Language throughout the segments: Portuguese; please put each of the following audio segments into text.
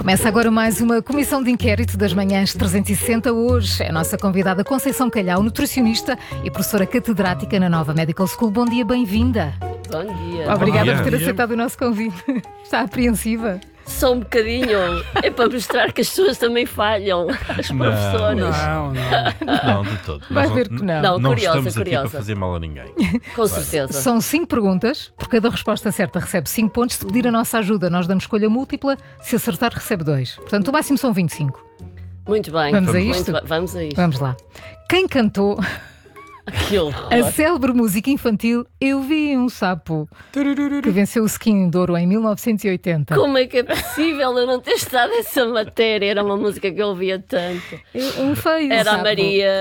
Começa agora mais uma comissão de inquérito das manhãs 360. Hoje é a nossa convidada Conceição Calhau, nutricionista e professora catedrática na Nova Medical School. Bom dia, bem-vinda. Bom dia. Obrigada por ter aceitado o nosso convite. Está apreensiva? Só um bocadinho. É para mostrar que as pessoas também falham. As professoras. Não, de todo. Vai ver que não. Não curiosa, estamos aqui curiosa. para fazer mal a ninguém. Com certeza. São 5 perguntas. Por cada resposta certa recebe 5 pontos. Se pedir a nossa ajuda, nós damos escolha múltipla. Se acertar, recebe 2. Portanto, o máximo são 25. Muito bem. Vamos a isto? Vamos a isto. Vamos lá. Quem cantou Que horror. a célebre música infantil Eu Vi um Sapo, que venceu o Skin de Ouro em 1980? Como é que é possível eu não ter estado essa matéria? Era uma música que eu ouvia tanto. Um feio Era a sapo. Maria.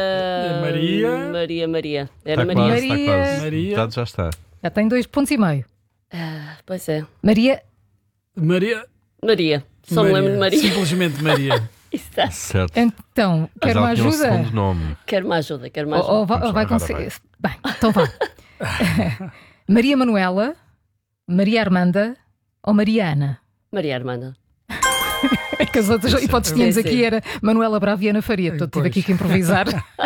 Maria. Era Está Maria. quase, está quase. Maria. Metade já está. Já tem 2,5 pontos. Pois é. Maria. Maria. Só me lembro de Maria. Simplesmente Maria. Exato. Certo. Então, Mas quer uma ela tinha um ajuda? segundo nome. Quero uma ajuda. Ou vai Agora conseguir. Bem, então vá. Maria Manuela, Maria Armanda ou Maria Ana? Maria Armanda. É que as outras hipóteses que tínhamos Sim, aqui sim. era Manuela Bravo e Ana Faria. Portanto, tive Pois. aqui que improvisar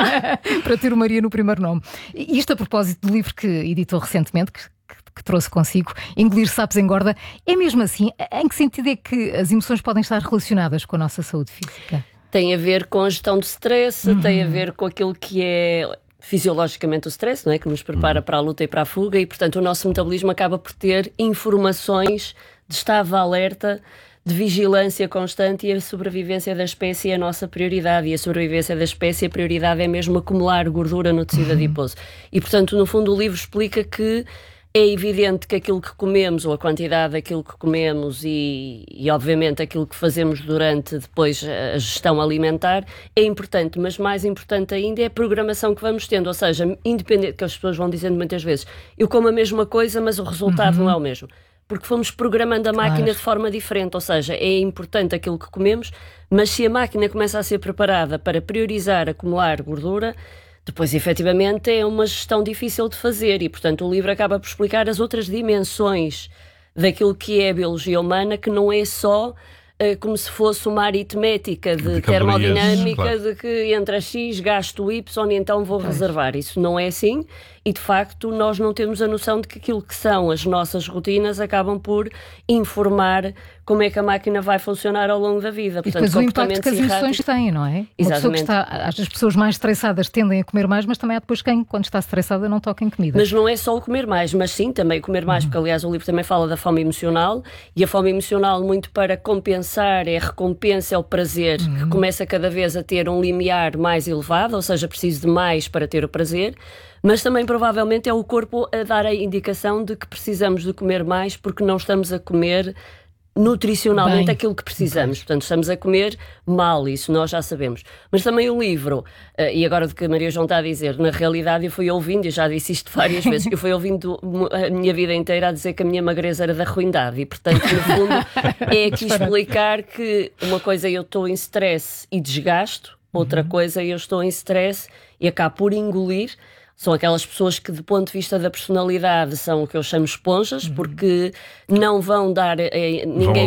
para ter o Maria no primeiro nome. E isto a propósito do livro que editou recentemente, que trouxe consigo, Engolir Sapos Engorda. É mesmo assim? Em que sentido é que as emoções podem estar relacionadas com a nossa saúde física? Tem a ver com a gestão do stress, tem a ver com aquilo que é fisiologicamente o stress, não é? Que nos prepara para a luta e para a fuga e, portanto, o nosso metabolismo acaba por ter informações de estado de alerta, de vigilância constante, e a sobrevivência da espécie é a nossa prioridade. E a sobrevivência da espécie, a prioridade é mesmo acumular gordura no tecido adiposo. E, portanto, no fundo o livro explica que é evidente que aquilo que comemos, ou a quantidade daquilo que comemos e obviamente aquilo que fazemos durante depois a gestão alimentar é importante, mas mais importante ainda é a programação que vamos tendo, ou seja, independente, que as pessoas vão dizendo muitas vezes, eu como a mesma coisa, mas o resultado não é o mesmo. Porque fomos programando a máquina de forma diferente, ou seja, é importante aquilo que comemos, mas se a máquina começa a ser preparada para priorizar acumular gordura, depois, efetivamente, é uma gestão difícil de fazer e, portanto, o livro acaba por explicar as outras dimensões daquilo que é a biologia humana, que não é só como se fosse uma aritmética de termodinâmica, claro. de que entre a X gasto o Y e então vou reservar. Isso não é assim e, de facto, nós não temos a noção de que aquilo que são as nossas rotinas acabam por informar como é que a máquina vai funcionar ao longo da vida. E depois o impacto que as emoções têm, não é? Exatamente. As pessoas mais estressadas tendem a comer mais, mas também há depois quem, quando está estressada, não toca em comida. Mas não é só o comer mais, mas sim também comer mais, porque aliás o livro também fala da fome emocional, e a fome emocional muito para compensar é a recompensa, é o prazer, que começa cada vez a ter um limiar mais elevado, ou seja, preciso de mais para ter o prazer, mas também provavelmente é o corpo a dar a indicação de que precisamos de comer mais porque não estamos a comer nutricionalmente aquilo que precisamos. Portanto, estamos a comer mal, isso nós já sabemos. Mas também o livro, e agora do que a Maria João está a dizer, na realidade eu fui ouvindo, e já disse isto várias vezes, eu fui ouvindo a minha vida inteira a dizer que a minha magreza era da ruindade e, portanto, no fundo, é aqui explicar que uma coisa eu estou em stress e desgasto, outra coisa eu estou em stress e acabo por engolir. São aquelas pessoas que, do ponto de vista da personalidade, são o que eu chamo esponjas, porque não vão dar... ninguém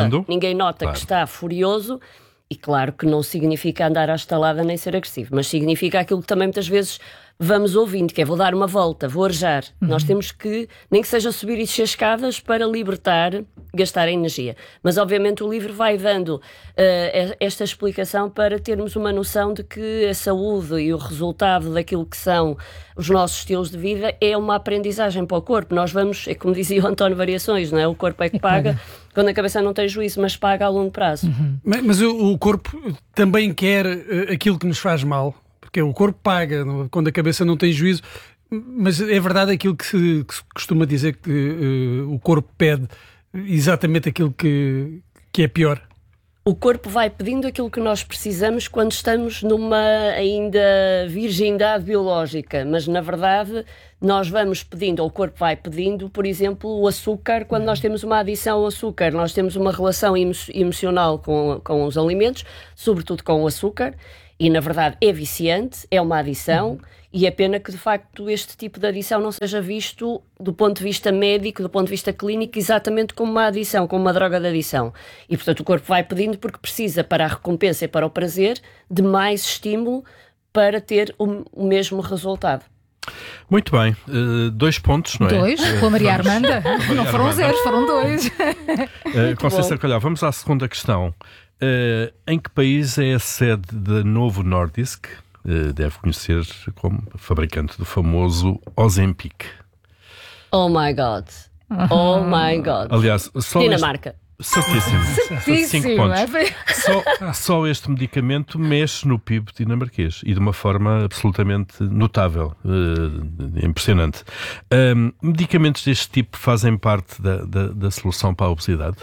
nota Claro. que está furioso, e claro que não significa andar à estalada nem ser agressivo, mas significa aquilo que também muitas vezes vamos ouvindo, que é vou dar uma volta, vou arejar. Nós temos que, nem que seja subir e descer escadas para libertar, gastar a energia. Mas obviamente o livro vai dando esta explicação para termos uma noção de que a saúde e o resultado daquilo que são os nossos estilos de vida é uma aprendizagem para o corpo. Nós vamos, é como dizia o António Variações, não é? O corpo é que paga, quando a cabeça não tem juízo, mas paga a longo prazo. Mas o corpo também quer aquilo que nos faz mal. Porque o corpo paga quando a cabeça não tem juízo, mas é verdade aquilo que se costuma dizer, que o corpo pede exatamente aquilo que é pior. O corpo vai pedindo aquilo que nós precisamos quando estamos numa ainda virgindade biológica, mas na verdade nós vamos pedindo, ou o corpo vai pedindo, por exemplo, o açúcar. Quando nós temos uma adição ao açúcar, nós temos uma relação emocional com os alimentos, sobretudo com o açúcar, e na verdade é viciante, é uma adição, E é pena que, de facto, este tipo de adição não seja visto do ponto de vista médico, do ponto de vista clínico, exatamente como uma adição, como uma droga de adição. E, portanto, o corpo vai pedindo porque precisa, para a recompensa e para o prazer, de mais estímulo para ter o mesmo resultado. Muito bem, 2 pontos, não é? 2, com a Maria Armanda. Não foram 0, foram 2. Conceição Calhau, vamos à segunda questão. Em que país é a sede da Novo Nordisk? Deve conhecer como fabricante do famoso Ozempic. Oh my God. Oh my God. Aliás, só Dinamarca. Certíssimo. 5 pontos. É? Só este medicamento mexe no PIB dinamarquês e de uma forma absolutamente notável, impressionante. Medicamentos deste tipo fazem parte da solução para a obesidade?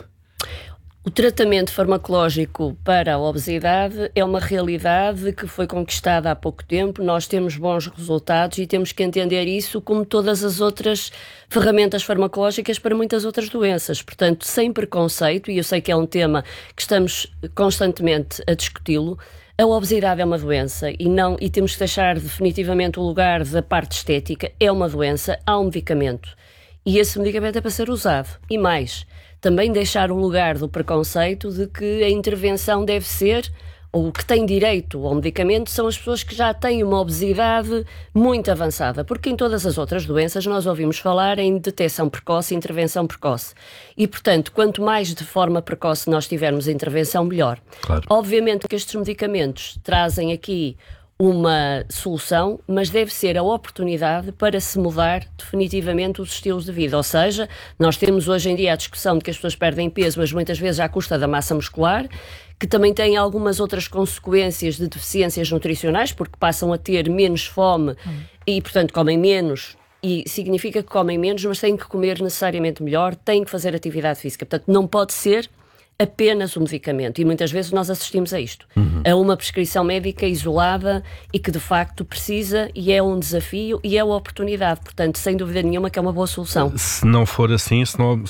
O tratamento farmacológico para a obesidade é uma realidade que foi conquistada há pouco tempo. Nós temos bons resultados e temos que entender isso como todas as outras ferramentas farmacológicas para muitas outras doenças. Portanto, sem preconceito, e eu sei que é um tema que estamos constantemente a discuti-lo, a obesidade é uma doença e temos que deixar definitivamente o lugar da parte estética. É uma doença, há um medicamento. E esse medicamento é para ser usado. E mais, também deixar o lugar do preconceito de que a intervenção deve ser, ou o que tem direito ao medicamento, são as pessoas que já têm uma obesidade muito avançada. Porque em todas as outras doenças nós ouvimos falar em detecção precoce e intervenção precoce. E, portanto, quanto mais de forma precoce nós tivermos a intervenção, melhor. Claro. Obviamente que estes medicamentos trazem aqui uma solução, mas deve ser a oportunidade para se mudar definitivamente os estilos de vida. Ou seja, nós temos hoje em dia a discussão de que as pessoas perdem peso, mas muitas vezes à custa da massa muscular, que também tem algumas outras consequências de deficiências nutricionais, porque passam a ter menos fome e, portanto, comem menos. E significa que comem menos, mas têm que comer necessariamente melhor, têm que fazer atividade física. Portanto, não pode ser apenas o medicamento, e muitas vezes nós assistimos a isto, a uma prescrição médica isolada e que de facto precisa, e é um desafio e é uma oportunidade, portanto sem dúvida nenhuma que é uma boa solução. Se não for assim, se não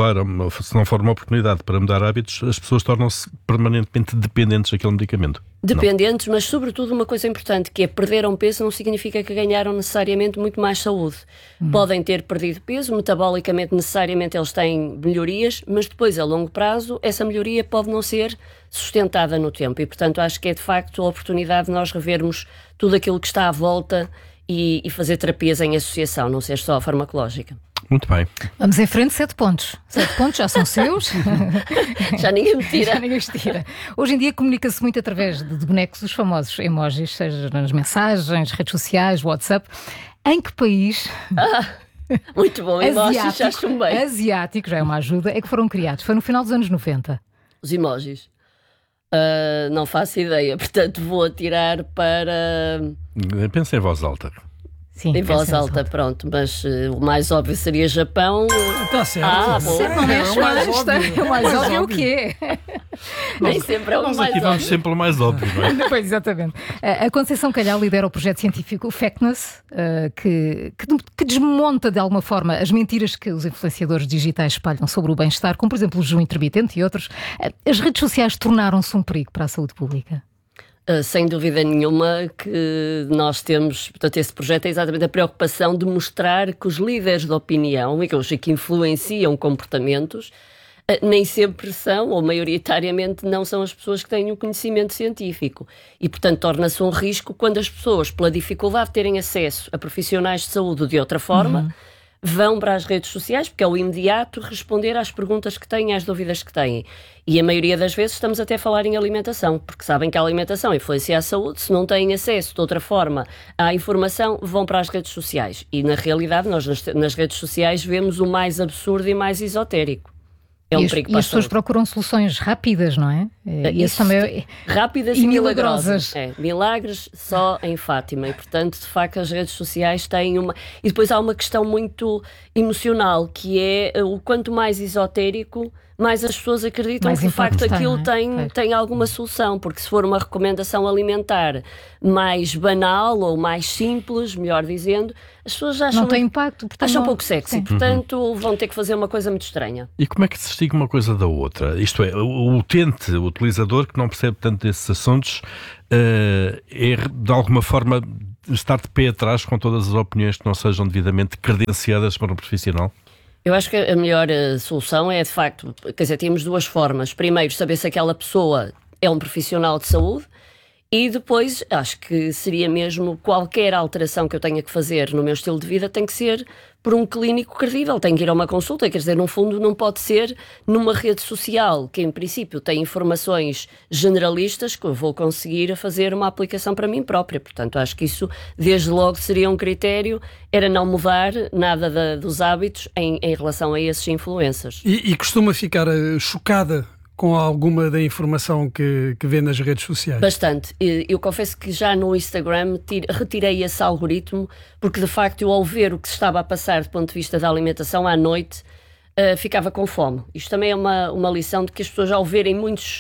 for uma oportunidade para mudar hábitos, as pessoas tornam-se permanentemente dependentes daquele medicamento. Dependentes, mas sobretudo uma coisa importante, que é perderam peso não significa que ganharam necessariamente muito mais saúde. Podem ter perdido peso, metabolicamente necessariamente eles têm melhorias, mas depois a longo prazo essa melhoria pode não ser sustentada no tempo e portanto acho que é de facto a oportunidade de nós revermos tudo aquilo que está à volta e fazer terapias em associação, não ser só a farmacológica. Muito bem. Vamos em frente, 7 pontos. 7 pontos já são seus. Já ninguém me tira. Já ninguém os tira. Hoje em dia comunica-se muito através de bonecos, os famosos emojis, seja nas mensagens, redes sociais, WhatsApp. Em que país... Muito bom, emojis já chumbei. Asiático, já é uma ajuda, é que foram criados? Foi no final dos anos 90. Os emojis? Não faço ideia, portanto vou atirar para... Pensa em voz alta. Sim, em voz alta, pronto, mas o mais óbvio seria Japão. Está certo. Bom. Não mexe mais, é o mais óbvio o quê? Nem sempre é o mais óbvio. Nós aqui vamos sempre o mais óbvio, não é? Pois, exatamente. A Conceição Calhau lidera o projeto científico o Factness, que desmonta de alguma forma as mentiras que os influenciadores digitais espalham sobre o bem-estar, como por exemplo o jejum intermitente e outros. As redes sociais tornaram-se um perigo para a saúde pública? Sem dúvida nenhuma que nós temos, portanto, esse projeto é exatamente a preocupação de mostrar que os líderes de opinião e que influenciam comportamentos nem sempre são, ou maioritariamente não são as pessoas que têm o conhecimento científico. E, portanto, torna-se um risco quando as pessoas, pela dificuldade de terem acesso a profissionais de saúde de outra forma, vão para as redes sociais, porque é o imediato responder às perguntas que têm, às dúvidas que têm. E a maioria das vezes estamos até a falar em alimentação, porque sabem que a alimentação influencia a saúde. Se não têm acesso de outra forma à informação, vão para as redes sociais. E na realidade nós nas redes sociais vemos o mais absurdo e mais esotérico. É um perigo para as pessoas procuram soluções rápidas, não é? E isso também rápidas e milagrosas. Milagres só em Fátima. E, portanto, de facto, as redes sociais têm uma... E depois há uma questão muito emocional, que é o quanto mais esotérico, mais as pessoas acreditam que, de facto, aquilo tem alguma solução. Porque se for uma recomendação alimentar mais banal ou mais simples, melhor dizendo, as pessoas já acham... Não tem impacto. Acham pouco sexy. Portanto, vão ter que fazer uma coisa muito estranha. E como é que se distingue uma coisa da outra? Isto é, o utente, o utilizador que não percebe tanto desses assuntos, é de alguma forma estar de pé atrás com todas as opiniões que não sejam devidamente credenciadas para um profissional? Eu acho que a melhor solução é, de facto, quer dizer, temos duas formas. Primeiro, saber se aquela pessoa é um profissional de saúde, e depois, acho que seria mesmo qualquer alteração que eu tenha que fazer no meu estilo de vida tem que ser por um clínico credível, tem que ir a uma consulta, quer dizer, no fundo não pode ser numa rede social que em princípio tem informações generalistas que eu vou conseguir fazer uma aplicação para mim própria. Portanto, acho que isso desde logo seria um critério, era não mudar nada dos hábitos em relação a esses influencers. E costuma ficar chocada com alguma da informação que vê nas redes sociais? Bastante. Eu confesso que já no Instagram retirei esse algoritmo, porque de facto eu, ao ver o que se estava a passar do ponto de vista da alimentação à noite, ficava com fome. Isto também é uma lição de que as pessoas, ao verem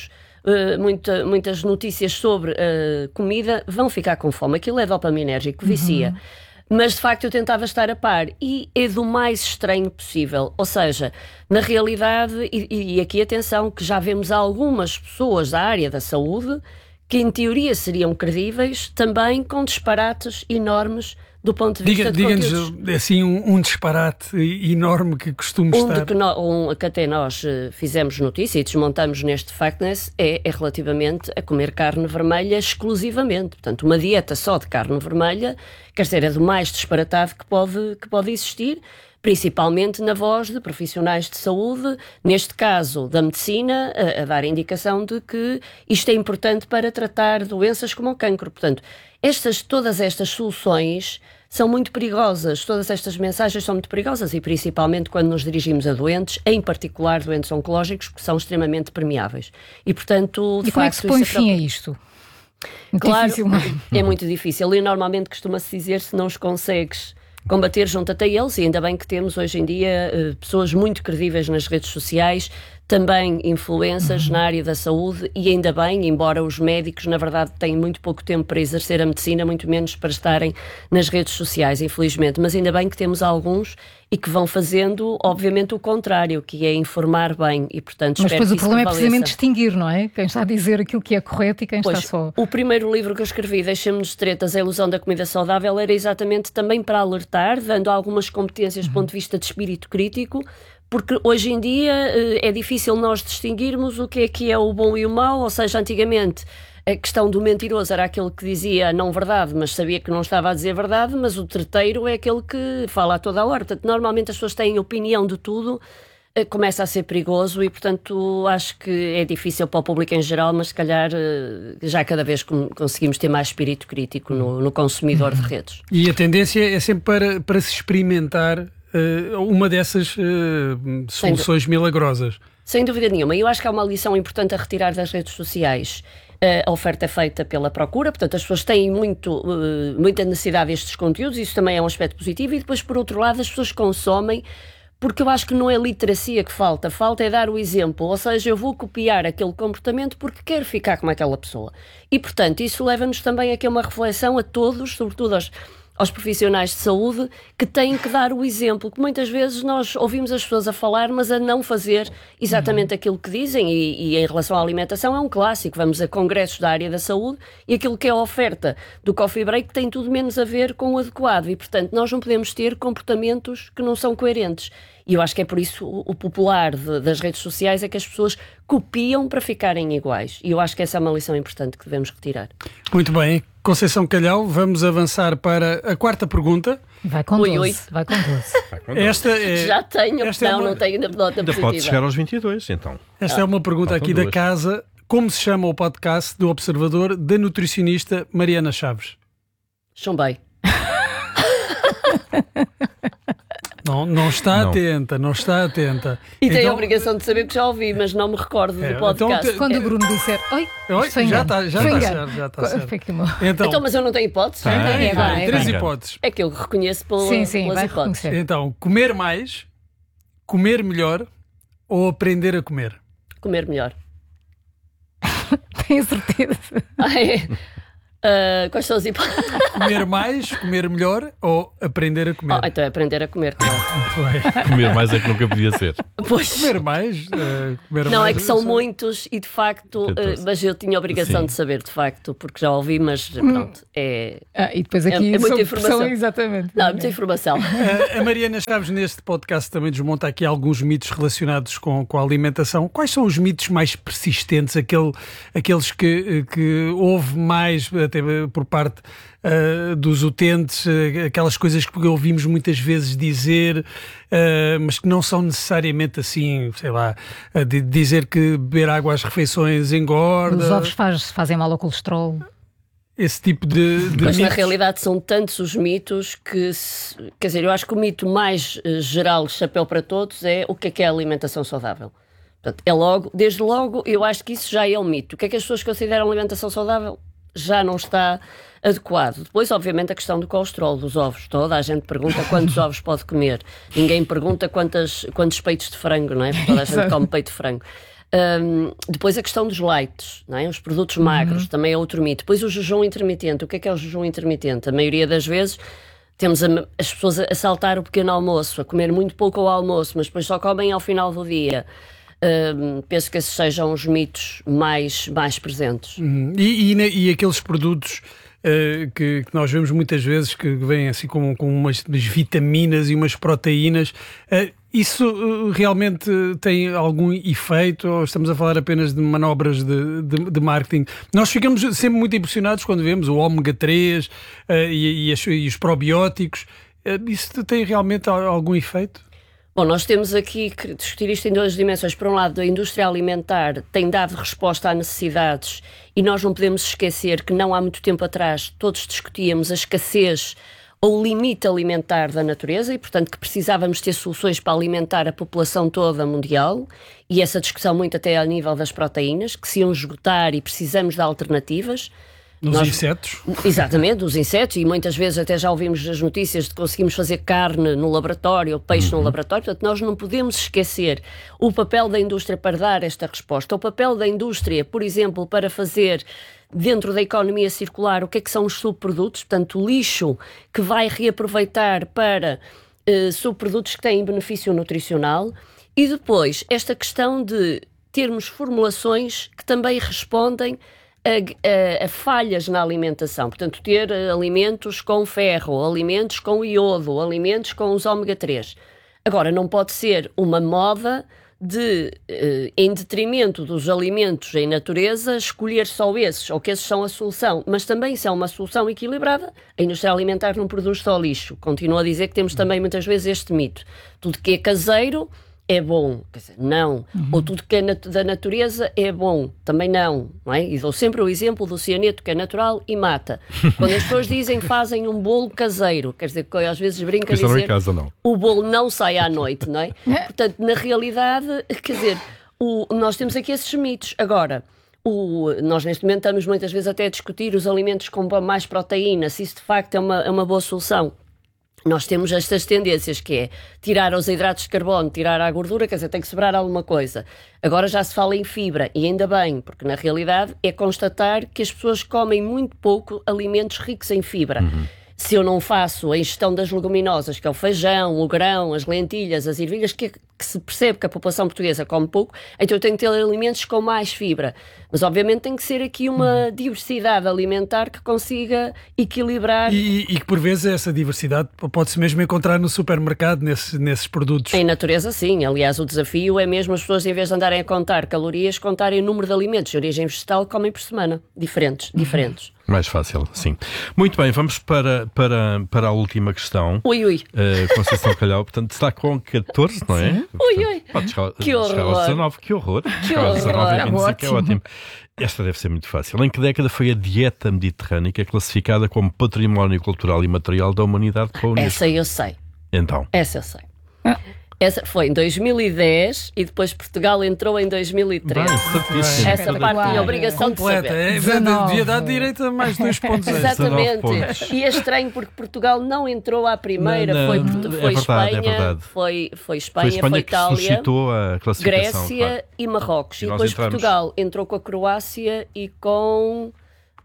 muitas notícias sobre comida, vão ficar com fome. Aquilo é dopaminérgico, vicia. Mas de facto eu tentava estar a par, e é do mais estranho possível. Ou seja, na realidade, e aqui atenção, que já vemos algumas pessoas da área da saúde que em teoria seriam credíveis, também com disparates enormes do ponto de vista de conteúdos. Diga-nos assim um disparate enorme que costuma estar. Que até nós fizemos notícia e desmontamos neste Factness é relativamente a comer carne vermelha exclusivamente. Portanto, uma dieta só de carne vermelha, quer dizer, é do mais disparatado que pode existir, principalmente na voz de profissionais de saúde, neste caso da medicina, a dar a indicação de que isto é importante para tratar doenças como o cancro. Portanto, todas estas soluções são muito perigosas, todas estas mensagens são muito perigosas, e principalmente quando nos dirigimos a doentes, em particular doentes oncológicos, que são extremamente permeáveis. E, portanto, como é que se põe fim a isto? Claro, difícil, é muito difícil, e normalmente costuma-se dizer, se não os consegues combater, junta-te a eles, e ainda bem que temos hoje em dia pessoas muito credíveis nas redes sociais, também influências na área da saúde, e ainda bem, embora os médicos na verdade têm muito pouco tempo para exercer a medicina, muito menos para estarem nas redes sociais, infelizmente, mas ainda bem que temos alguns e que vão fazendo, obviamente, o contrário, que é informar bem, e portanto mas espero depois que o problema é prevaleça. precisamente distinguir, não é? Quem está a dizer aquilo que é correto e quem está só... O primeiro livro que eu escrevi, Deixemos-nos de Tretas, A Ilusão da Comida Saudável, era exatamente também para alertar, dando algumas competências do ponto de vista de espírito crítico, porque hoje em dia é difícil nós distinguirmos o que é o bom e o mau, ou seja, antigamente a questão do mentiroso era aquele que dizia não verdade, mas sabia que não estava a dizer verdade, mas o treteiro é aquele que fala a toda a hora. Portanto, normalmente as pessoas têm opinião de tudo, começa a ser perigoso, e portanto acho que é difícil para o público em geral, mas se calhar já cada vez conseguimos ter mais espírito crítico no consumidor de redes. E a tendência é sempre para se experimentar uma dessas soluções milagrosas. Sem dúvida nenhuma. Eu acho que há uma lição importante a retirar das redes sociais. A oferta é feita pela procura, portanto as pessoas têm muita necessidade destes conteúdos, isso também é um aspecto positivo, e depois por outro lado as pessoas consomem, porque eu acho que não é literacia que falta é dar o exemplo, ou seja, eu vou copiar aquele comportamento porque quero ficar como aquela pessoa. E portanto isso leva-nos também aqui a uma reflexão a todos, sobretudo aos profissionais de saúde, que têm que dar o exemplo, que muitas vezes nós ouvimos as pessoas a falar, mas a não fazer exatamente aquilo que dizem, e em relação à alimentação é um clássico, vamos a congressos da área da saúde e aquilo que é a oferta do coffee break tem tudo menos a ver com o adequado, e portanto nós não podemos ter comportamentos que não são coerentes. E eu acho que é por isso o popular das redes sociais é que as pessoas copiam para ficarem iguais. E eu acho que essa é uma lição importante que devemos retirar. Muito bem. Conceição Calhau, vamos avançar para a quarta pergunta. Vai com 12. Vai com 12. Esta é, já tenho. não tenho ainda nota positiva. Pode chegar aos 22, então. Esta é uma pergunta aqui da casa. Como se chama o podcast do Observador da nutricionista Mariana Chaves? Chumbei. Não está atenta. E tem a obrigação de saber que já ouvi, mas não me recordo do podcast. Então, quando o Bruno disser, já está certo. Então, mas eu não tenho hipótese? Tem 3 hipóteses. É que eu reconheço pelas hipóteses. Então, comer mais, comer melhor ou aprender a comer? Comer melhor. Tenho certeza. Quais são as hipóteses? Comer mais, comer melhor ou aprender a comer? Então é aprender a comer, claro. Muito bem. Comer mais é que nunca podia ser. Pois. Comer mais? Não, é que são muitos e de facto, Tentou-se. mas eu tinha a obrigação Sim. de saber, de facto, porque já ouvi, mas pronto, é. E depois aqui É muita sob informação. pressão, exatamente. Não, é muita informação. A Mariana Chaves, neste podcast, também desmonta aqui alguns mitos relacionados com a alimentação. Quais são os mitos mais persistentes, aqueles que houve mais até por parte dos utentes, aquelas coisas que ouvimos muitas vezes dizer, mas que não são necessariamente assim, sei lá, de dizer que beber água às refeições engorda? Os ovos fazem mal ao colesterol. Esse tipo de Mas na mitos. realidade são tantos os mitos que, quer dizer, eu acho que o mito mais geral, chapéu para todos, é o que é a alimentação saudável. Portanto, desde logo, eu acho que isso já é um mito. O que é que as pessoas consideram alimentação saudável? Já não está adequado. Depois, obviamente, a questão do colesterol, dos ovos. Toda a gente pergunta quantos ovos pode comer. Ninguém pergunta quantos peitos de frango, não é? Porque toda a gente come peito de frango. Depois a questão dos leites, não é? Os produtos magros, também é outro mito. Depois o jejum intermitente. O que é o jejum intermitente? A maioria das vezes temos as pessoas a saltar o pequeno almoço, a comer muito pouco ao almoço, mas depois só comem ao final do dia. Penso que esses sejam os mitos mais presentes. E aqueles produtos que nós vemos muitas vezes que vêm assim com umas vitaminas e umas proteínas, isso realmente tem algum efeito ou estamos a falar apenas de manobras de marketing? Nós ficamos sempre muito impressionados quando vemos o ômega 3 e os probióticos. Isso tem realmente algum efeito? Bom, nós temos aqui que discutir isto em duas dimensões. Por um lado, a indústria alimentar tem dado resposta a necessidades e nós não podemos esquecer que não há muito tempo atrás todos discutíamos a escassez ou o limite alimentar da natureza e, portanto, que precisávamos ter soluções para alimentar a população toda mundial e essa discussão muito até ao nível das proteínas, que se iam esgotar e precisamos de alternativas. Insetos? Exatamente, dos insetos, e muitas vezes até já ouvimos as notícias de que conseguimos fazer carne no laboratório, ou peixe no laboratório, portanto nós não podemos esquecer o papel da indústria para dar esta resposta, o papel da indústria, por exemplo, para fazer dentro da economia circular o que são os subprodutos, portanto o lixo que vai reaproveitar para subprodutos que têm benefício nutricional, e depois esta questão de termos formulações que também respondem a falhas na alimentação, portanto ter alimentos com ferro, alimentos com iodo, alimentos com os ômega 3. Agora, não pode ser uma moda de, em detrimento dos alimentos em natureza, escolher só esses, ou que esses são a solução, mas também se é uma solução equilibrada. A indústria alimentar não produz só lixo. Continuo a dizer que temos também muitas vezes este mito. Tudo que é caseiro é bom, quer dizer, não. Ou tudo que é da natureza é bom, também não é? E dou sempre o exemplo do cianeto, que é natural e mata. Quando as pessoas dizem que fazem um bolo caseiro, quer dizer, que às vezes brinca a Isso não é dizer em casa, não. o bolo não sai à noite, não é? Portanto, na realidade, quer dizer, nós temos aqui esses mitos. Agora, nós neste momento estamos muitas vezes até a discutir os alimentos com mais proteína, se isso de facto é uma boa solução. Nós temos estas tendências que é tirar os hidratos de carbono, tirar a gordura, quer dizer, tem que sobrar alguma coisa. Agora já se fala em fibra, e ainda bem, porque na realidade é constatar que as pessoas comem muito pouco alimentos ricos em fibra. Se eu não faço a ingestão das leguminosas, que é o feijão, o grão, as lentilhas, as ervilhas, que se percebe que a população portuguesa come pouco, então eu tenho que ter alimentos com mais fibra. Mas obviamente tem que ser aqui uma diversidade alimentar que consiga equilibrar. E que por vezes essa diversidade pode-se mesmo encontrar no supermercado, nesses produtos. Em natureza, sim. Aliás, o desafio é mesmo as pessoas, em vez de andarem a contar calorias, contarem o número de alimentos de origem vegetal que comem por semana. Diferentes. Mais fácil, sim. Muito bem, vamos para a última questão. Ui. Conceição Calhau, portanto, está com 14, não é? Ui. Pode chegar Que aos horror. 19, que horror. Que Chegar aos 19 e horror. 25 é ótimo. Esta deve ser muito fácil. Em que década foi a dieta mediterrânica classificada como património cultural e material da humanidade pela Unesco? Essa eu sei. Então. Essa eu sei. Essa foi em 2010 e depois Portugal entrou em 2013. Bem, certíssimo. Essa parte tinha a obrigação Completa. de saber. 19. Devia dar direito a mais 2 pontos. 19 Exatamente. pontos. E é estranho porque Portugal não entrou à primeira, Não, foi é Espanha, verdade. foi Foi Espanha, a Espanha foi que Itália, suscitou a classificação. Grécia claro. e Marrocos. E E nós depois entramos. Portugal entrou com a Croácia e com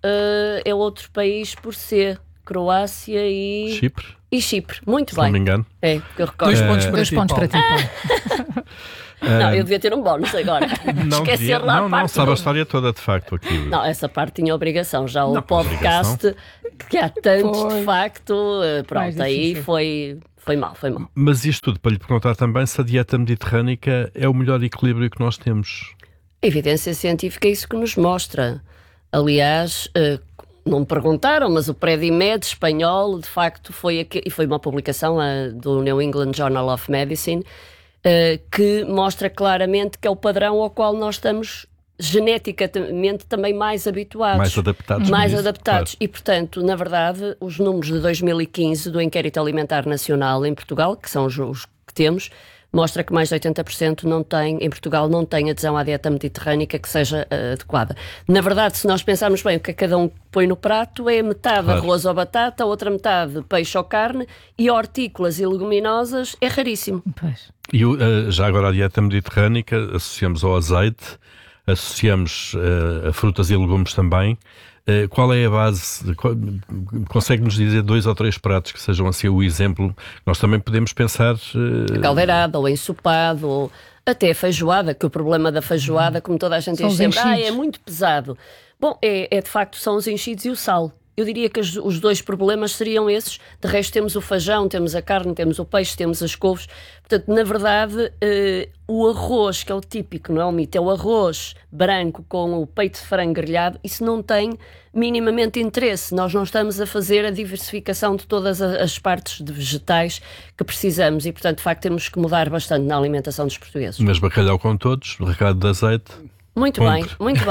é outro país por C. Croácia e Chipre. E Chipre, muito Se bem. não me engano. É, que eu recordo. 2 pontos para 2 ti, pontos para Paulo. ti, Paulo. Não, eu devia ter um bónus agora. Esquecer lá a parte. sabe a história toda, de facto, aqui. Não, essa parte tinha obrigação. Já o podcast, que há tantos, Foi. de facto, pronto, Mais aí difícil. foi mal. Mas isto tudo para lhe perguntar também se a dieta mediterrânica é o melhor equilíbrio que nós temos. A evidência científica é isso que nos mostra. Aliás, não me perguntaram, mas o Predimed espanhol, de facto, e foi uma publicação do New England Journal of Medicine, que mostra claramente que é o padrão ao qual nós estamos geneticamente também mais habituados. Mais adaptados. Claro. E, portanto, na verdade, os números de 2015 do Inquérito Alimentar Nacional em Portugal, que são os que temos, mostra que mais de 80% em Portugal não tem adesão à dieta mediterrânica que seja adequada. Na verdade, se nós pensarmos bem o que cada um põe no prato, é metade arroz ou batata, outra metade peixe ou carne, e hortícolas e leguminosas é raríssimo. Pois. E já agora a dieta mediterrânica associamos ao azeite, associamos a frutas e legumes também. Qual é a base? Consegue-nos dizer 2 ou 3 pratos que sejam assim o exemplo? Nós também podemos pensar... Caldeirada, ou ensopado, ou até feijoada, que o problema da feijoada, como toda a gente diz sempre, é muito pesado. Bom, de facto são os enchidos e o sal. Eu diria que os 2 problemas seriam esses. De resto temos o feijão, temos a carne, temos o peixe, temos as couves. Portanto, na verdade, o arroz, que é o típico, não é o mito, é o arroz branco com o peito de frango grelhado, isso não tem minimamente interesse. Nós não estamos a fazer a diversificação de todas as partes de vegetais que precisamos e, portanto, de facto, temos que mudar bastante na alimentação dos portugueses. Mas bacalhau com todos, recado de azeite... Muito bem.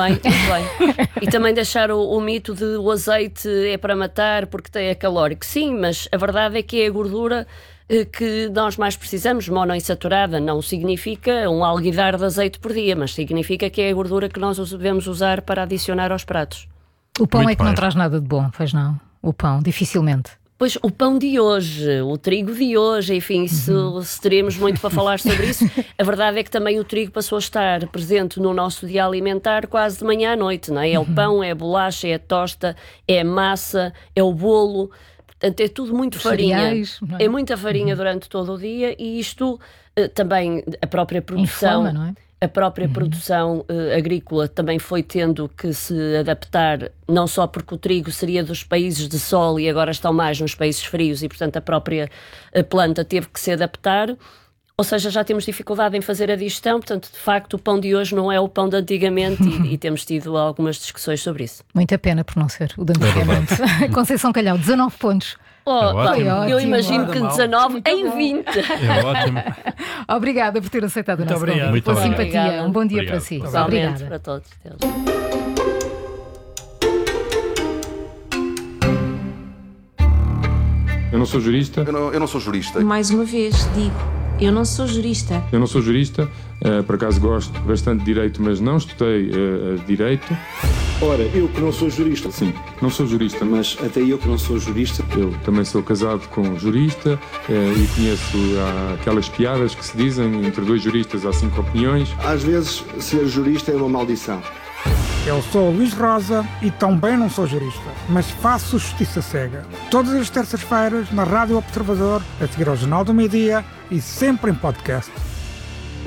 E também deixar o mito de o azeite é para matar porque é calórico. Sim, mas a verdade é que é a gordura que nós mais precisamos, monoinsaturada. Não significa um alguidar de azeite por dia, mas significa que é a gordura que nós devemos usar para adicionar aos pratos. O pão Muito é que não bem. traz nada de bom, pois não? O pão, dificilmente. Pois, o pão de hoje, o trigo de hoje, enfim, se teremos muito para falar sobre isso. A verdade é que também o trigo passou a estar presente no nosso dia alimentar quase de manhã à noite, não é? É o pão, é a bolacha, é a tosta, é a massa, é o bolo. Portanto, é tudo muito farinha. Cereais, não é? É muita farinha durante todo o dia e isto também, a própria produção... Inflama, não é? A própria produção agrícola também foi tendo que se adaptar, não só porque o trigo seria dos países de sol e agora estão mais nos países frios e, portanto, a própria planta teve que se adaptar. Ou seja, já temos dificuldade em fazer a digestão, portanto, de facto, o pão de hoje não é o pão de antigamente e temos tido algumas discussões sobre isso. Muita pena por não ser o de antigamente. Conceição Calhau, 19 pontos. ótimo. Eu imagino que Nada mal. 19 em 20. É ótimo. Obrigada por ter aceitado o Muito nosso obrigado. convite. Muito Pela obrigado. simpatia. Obrigada. Um bom dia Obrigado. para si. Igualmente Obrigada. para todos. Eu não sou jurista. Eu não sou jurista. Mais uma vez, digo, eu não sou jurista. Eu não sou jurista. Por acaso gosto bastante de direito, mas não estudei direito. Ora, eu que não sou jurista, Sim, não sou jurista, mas mas até eu que não sou jurista, eu também sou casado com um jurista e conheço aquelas piadas que se dizem entre 2 juristas há 5 opiniões. às vezes ser jurista é uma maldição. Eu sou Luís Rosa e também não sou jurista, mas faço justiça cega. Todas as terças-feiras na Rádio Observador, a seguir ao Jornal do Meio-Dia e sempre em podcast.